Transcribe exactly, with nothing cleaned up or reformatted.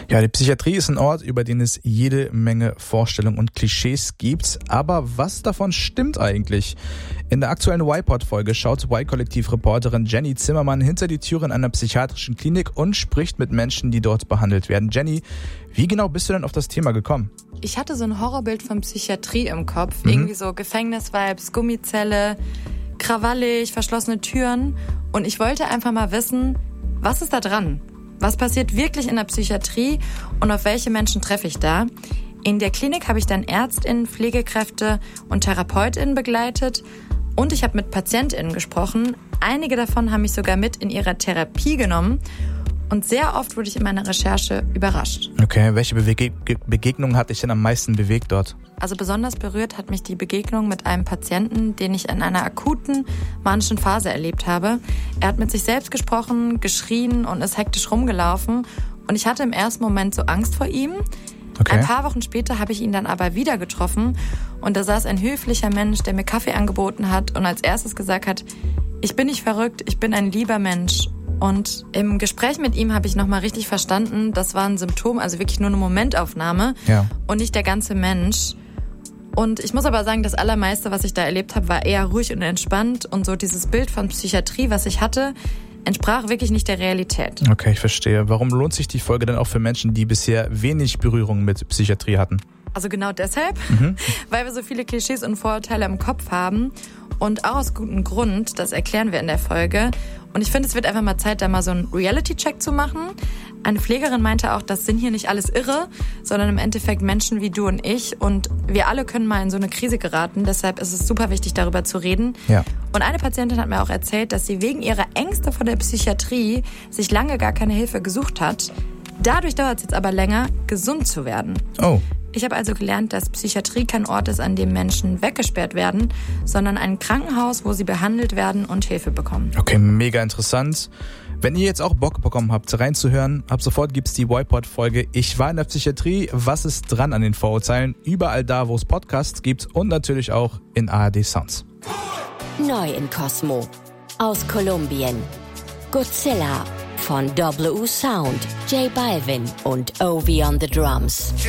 Ja, die Psychiatrie ist ein Ort, über den es jede Menge Vorstellungen und Klischees gibt. Aber was davon stimmt eigentlich? In der aktuellen Y-Pod-Folge schaut Y-Kollektiv-Reporterin Jenny Zimmermann hinter die Türen einer psychiatrischen Klinik und spricht mit Menschen, die dort behandelt werden. Jenny, wie genau bist du denn auf das Thema gekommen? Ich hatte so ein Horrorbild von Psychiatrie im Kopf. Mhm. Irgendwie so Gefängnis-Vibes, Gummizelle, krawallig, verschlossene Türen. Und ich wollte einfach mal wissen, was ist da dran? Was passiert wirklich in der Psychiatrie und auf welche Menschen treffe ich da? In der Klinik habe ich dann ÄrztInnen, Pflegekräfte und TherapeutInnen begleitet und ich habe mit PatientInnen gesprochen. Einige davon haben mich sogar mit in ihrer Therapie genommen und sehr oft wurde ich in meiner Recherche überrascht. Okay, welche Bewege- Begegnung hat dich denn am meisten bewegt dort? Also besonders berührt hat mich die Begegnung mit einem Patienten, den ich in einer akuten manischen Phase erlebt habe. Er hat mit sich selbst gesprochen, geschrien und ist hektisch rumgelaufen. Und ich hatte im ersten Moment so Angst vor ihm. Okay. Ein paar Wochen später habe ich ihn dann aber wieder getroffen. Und da saß ein höflicher Mensch, der mir Kaffee angeboten hat und als erstes gesagt hat, ich bin nicht verrückt, ich bin ein lieber Mensch. Und im Gespräch mit ihm habe ich nochmal richtig verstanden, das war ein Symptom, also wirklich nur eine Momentaufnahme Ja. und nicht der ganze Mensch. Und ich muss aber sagen, das Allermeiste, was ich da erlebt habe, war eher ruhig und entspannt. Und so dieses Bild von Psychiatrie, was ich hatte, entsprach wirklich nicht der Realität. Okay, ich verstehe. Warum lohnt sich die Folge denn auch für Menschen, die bisher wenig Berührung mit Psychiatrie hatten? Also genau deshalb, Mhm. weil wir so viele Klischees und Vorurteile im Kopf haben. Und auch aus gutem Grund, das erklären wir in der Folge. Und ich finde, es wird einfach mal Zeit, da mal so einen Reality-Check zu machen. Eine Pflegerin meinte auch, das sind hier nicht alles Irre, sondern im Endeffekt Menschen wie du und ich. Und wir alle können mal in so eine Krise geraten. Deshalb ist es super wichtig, darüber zu reden. Ja. Und eine Patientin hat mir auch erzählt, dass sie wegen ihrer Ängste vor der Psychiatrie sich lange gar keine Hilfe gesucht hat. Dadurch dauert es jetzt aber länger, gesund zu werden. Oh. Ich habe also gelernt, dass Psychiatrie kein Ort ist, an dem Menschen weggesperrt werden, sondern ein Krankenhaus, wo sie behandelt werden und Hilfe bekommen. Okay, mega interessant. Wenn ihr jetzt auch Bock bekommen habt, reinzuhören, ab sofort gibt's die Y-Pod-Folge Ich war in der Psychiatrie, was ist dran an den Vorurteilen? Überall da, wo es Podcasts gibt und natürlich auch in A R D Sounds. Neu in Cosmo. Aus Kolumbien. Godzilla von W U Sound, J Balvin und Ovi on the Drums.